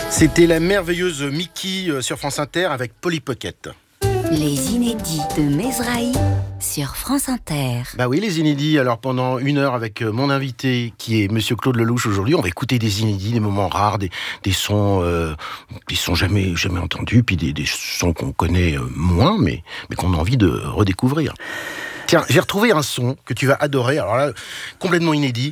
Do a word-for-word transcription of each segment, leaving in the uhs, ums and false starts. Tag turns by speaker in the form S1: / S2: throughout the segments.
S1: C'était la merveilleuse Mickey sur France Inter avec Polly Pocket.
S2: Les inédits de Mesrahi sur France Inter.
S1: Bah oui, les inédits. Alors pendant une heure avec mon invité qui est Monsieur Claude Lelouch aujourd'hui, on va écouter des inédits, des moments rares, des, des sons, euh, des sons jamais jamais entendus, puis des, des sons qu'on connaît moins, mais mais qu'on a envie de redécouvrir. Tiens, j'ai retrouvé un son que tu vas adorer. Alors là, complètement inédit.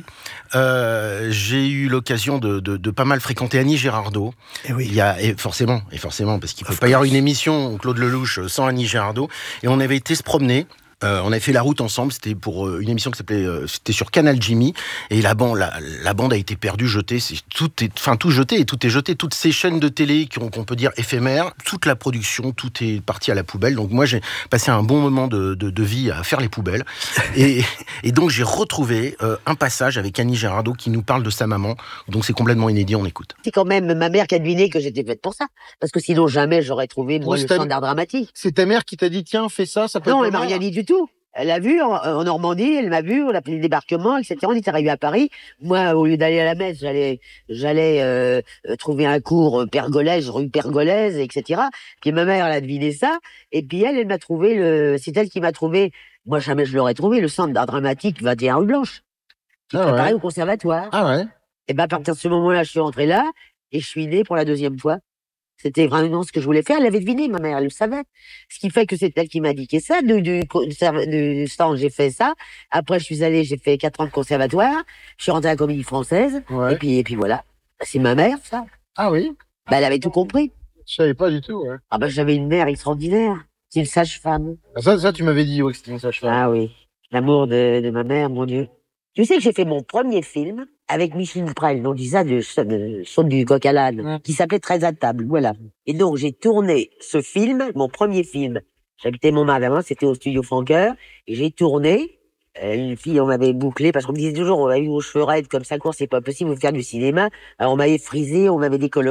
S1: Euh, j'ai eu l'occasion de, de, de pas mal fréquenter Annie Girardot.
S3: Et oui.
S1: Il y a, et forcément, et forcément, parce qu'il ne peut pas y avoir une émission Claude Lelouch sans Annie Girardot. Et on avait été se promener. Euh, on avait fait la route ensemble, c'était pour euh, une émission qui s'appelait, euh, c'était sur Canal Jimmy, et la bande, la, la bande a été perdue, jetée, c'est tout est, enfin tout jeté, et tout est jeté, toutes ces chaînes de télé qui ont, qu'on peut dire éphémères, toute la production, tout est parti à la poubelle. Donc moi j'ai passé un bon moment de, de, de vie à faire les poubelles, et, et donc j'ai retrouvé euh, un passage avec Annie Girardot qui nous parle de sa maman. Donc c'est complètement inédit, on écoute.
S4: C'est quand même ma mère qui a deviné que j'étais faite pour ça, parce que sinon jamais j'aurais trouvé moi
S1: Oh,
S4: le
S1: c'est
S4: chant
S1: ta-
S4: d'art dramatique.
S1: C'est ta mère qui t'a dit tiens fais ça, ça peut
S4: Non,
S1: être
S4: elle m'a
S1: pas
S4: rien
S1: mal.
S4: dit du tout. Elle a vu en, en Normandie, elle m'a vu, on a pris le débarquement, et cetera. On est arrivé à Paris. Moi, au lieu d'aller à la messe, j'allais, j'allais euh, euh, trouver un cours euh, Pergolèse, rue Pergolèse, et cetera. Puis ma mère, elle a deviné ça. Et puis elle, elle m'a trouvé le, c'est elle qui m'a trouvé. Moi, jamais je l'aurais trouvé, le centre d'art dramatique vingt et un rue Blanche, qui
S1: Ah ouais.
S4: préparait au conservatoire.
S1: Ah ouais.
S4: Et ben à partir de ce moment-là, je suis rentrée là et je suis née pour la deuxième fois. C'était vraiment ce que je voulais faire. Elle l'avait deviné, ma mère, elle le savait. Ce qui fait que c'est elle qui m'a indiqué ça. Du, du, du stand, j'ai fait ça. Après, je suis allée, j'ai fait quatre ans de conservatoire. Je suis rentrée à la Comédie Française.
S1: Ouais.
S4: Et puis, et puis voilà. C'est ma mère, ça.
S1: Ah oui.
S4: Bah, elle avait tout compris.
S1: Je savais pas du tout. Ouais.
S4: Ah bah, j'avais une mère extraordinaire. C'est une sage-femme.
S1: Ça, ça tu m'avais dit ouais, que c'était une sage-femme.
S4: Ah oui. L'amour de, de ma mère, mon Dieu. Tu sais que j'ai fait mon premier film avec Micheline Prel, on dit ça de, de Saute du coq à l'âne,
S1: Ouais.
S4: qui s'appelait Très à table, voilà. Et donc, j'ai tourné ce film, mon premier film. J'habitais Montmartre avant, c'était au studio Franqueur, et j'ai tourné. Euh, une fille, on m'avait bouclé, parce qu'on me disait toujours, on avait eu vos cheveux raides comme ça, court, c'est pas possible, vous faire du cinéma. Alors, on m'avait frisé, on m'avait décoloré.